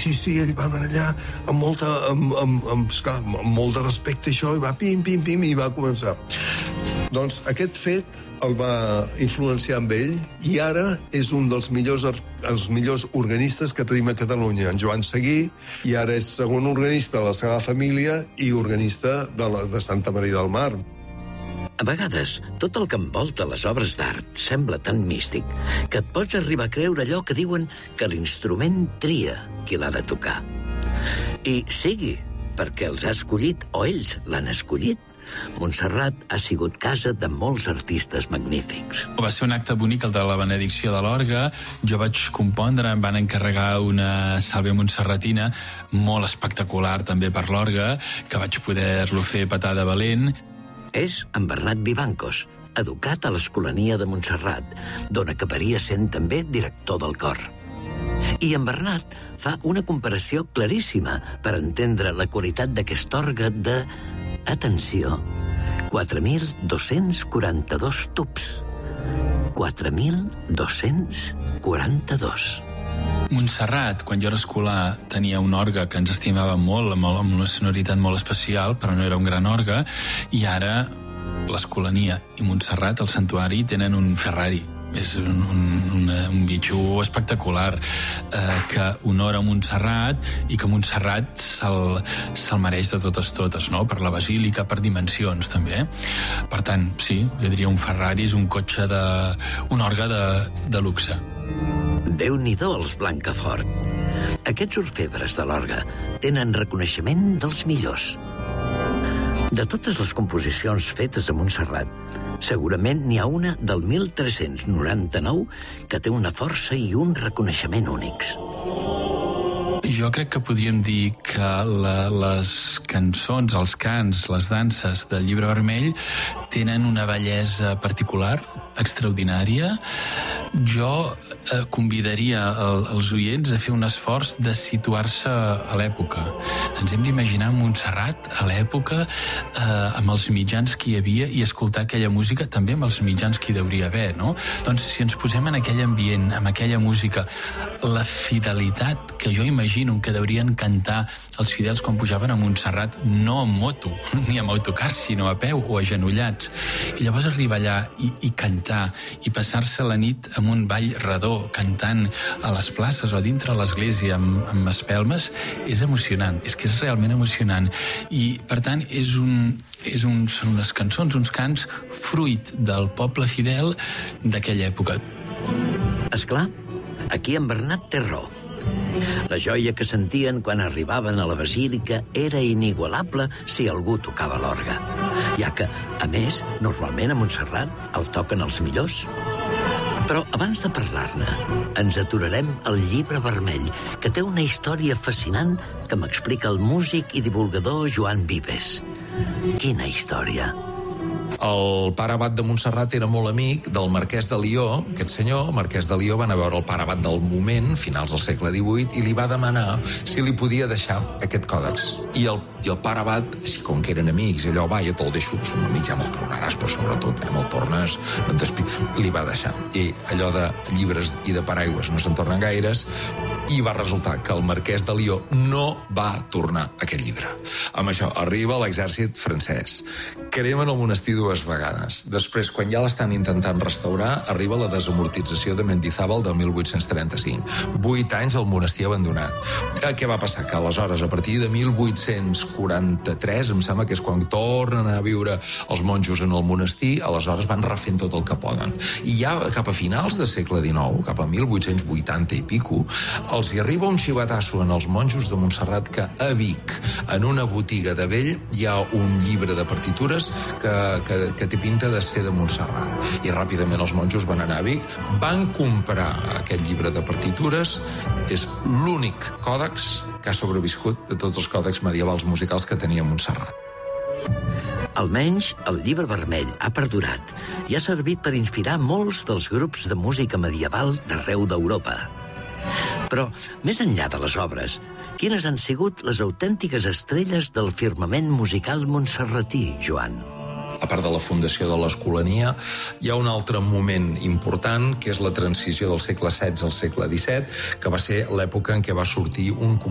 sí, ell va anar allà amb molt de respecte, això, i va pim, i va començar. Doncs aquest fet el va influenciar amb ell i ara és un dels els millors organistes que tenim a Catalunya, en Joan Seguí, i ara és segon organista de la Sagrada Família i organista de Santa Maria del Mar. A vegades, tot el que envolta les obres d'art sembla tan místic que et pots arribar a creure allò que diuen que l'instrument tria qui l'ha de tocar. I sigui perquè els ha escollit o ells l'han escollit, Montserrat ha sigut casa de molts artistes magnífics. Va ser un acte bonic, el de la benedicció de l'orgue. Jo vaig compondre, em van encarregar una Salve Montserratina molt espectacular també per l'orgue, que vaig poder-lo fer petar de valent. És en Bernat Vivancos, educat a l'Escolania de Montserrat, d'on acabaria sent també director del cor. I en Bernat fa una comparació claríssima per entendre la qualitat d'aquest orgue de, atenció, 4.242 tubs. 4.242. Montserrat, quan jo era escolar, tenia un orgue que ens estimava molt, amb una sonoritat molt especial, però no era un gran orgue, i ara l'Escolania i Montserrat, el santuari, tenen un Ferrari. És un bitxo espectacular que honora Montserrat i que Montserrat se'l mereix de totes, no? Per la basílica, per dimensions també. Per tant, sí, jo diria un Ferrari és un cotxe un orgue de luxe. Déu-n'hi-do els Blancafort. Aquests orfebres de l'orgue tenen reconeixement dels millors. De totes les composicions fetes a Montserrat, segurament n'hi ha una del 1399 que té una força i un reconeixement únics. Jo crec que podríem dir que les cançons, els cants, les danses del Llibre Vermell tenen una bellesa particular, extraordinària. Jo convidaria els oients a fer un esforç de situar-se a l'època. Ens hem d'imaginar Montserrat a l'època amb els mitjans que hi havia i escoltar aquella música també amb els mitjans que hi hauria haver, no? Doncs si ens posem en aquell ambient, amb aquella música, la fidelitat que jo imagino que deurien cantar els fidels quan pujaven a Montserrat, no en moto, ni amb autocar, sinó a peu o agenollats. I llavors arribar allà i cantar, i passar-se la nit amb un ball redó, cantant a les places o dintre l'església amb espelmes, és emocionant, és que és realment emocionant. I, per tant, són unes cançons, uns cants, fruit del poble fidel d'aquella època. Esclar, aquí en Bernat té raó. La joia que sentien quan arribaven a la basílica era inigualable si algú tocava l'orgue, ja que, a més, normalment a Montserrat el toquen els millors. Però abans de parlar-ne, ens aturarem al Llibre Vermell, que té una història fascinant que m'explica el músic i divulgador Joan Vives. Quina història! El pare abat de Montserrat era molt amic del marquès de Lió. Aquest senyor, el marquès de Lió, va anar a veure el pare abat del moment, finals del segle XVIII, i li va demanar si li podia deixar aquest còdex. I el pare abat, així com que eren amics, allò, va, jo te'l deixo, som amics, ja me'l tornaràs, però sobretot, me'l tornes, no li va deixar. I allò de llibres i de paraigües no se'n tornen gaires, i va resultar que el marquès de Lió no va tornar aquest llibre. Amb això, arriba l'exèrcit francès. Cremen el monestir dues vegades. Després, quan ja l'estan intentant restaurar, arriba la desamortització de Mendizábal del 1835. 8 anys el monestir abandonat. Què va passar? Que aleshores, a partir de 1843, em sembla que és quan tornen a viure els monjos en el monestir, aleshores van refent tot el que poden. I ja cap a finals del segle XIX, cap a 1880 i pico, els hi arriba un xivatasso en els monjos de Montserrat que a Vic, en una botiga de vell, hi ha un llibre de partitures que té pinta de ser de Montserrat. I ràpidament els monjos van anar a Vic, van comprar aquest llibre de partitures, és l'únic còdex que ha sobreviscut de tots els còdecs medievals musicals que tenia Montserrat. Almenys el Llibre Vermell ha perdurat i ha servit per inspirar molts dels grups de música medieval d'arreu d'Europa. Però, més enllà de les obres, quines han sigut les autèntiques estrelles del firmament musical montserratí, Joan? A part de la fundació de l'Escolania, hi ha un altre moment important, que és la transició del segle XVI al segle XVII, que va ser l'època en què va sortir un